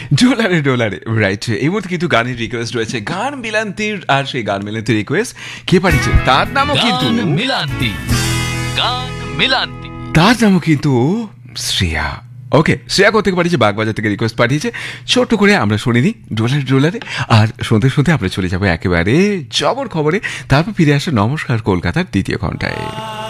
ডোলারে ডোলারে right. এই মুহূর্তে কিন্তু গানের রিকোয়েস্ট রয়েছে গান মিলান্তির, আর সেই গান মিলান্তির রিকোয়েস্ট কে পাঠিয়েছে তার নামও কিন্তু শ্রেয়া। ওকে, শ্রেয়া কোথা থেকে পাঠিয়েছে? বাগবাজার থেকে রিকোয়েস্ট পাঠিয়েছে, ছোট্ট করে আমরা শুনিনি ডোলারে ডোলারে। আর শুনতে শুনতে আমরা চলে যাবো একেবারে জবর খবরে, তারপর ফিরে আসে নমস্কার কলকাতার দ্বিতীয় ঘন্টায়।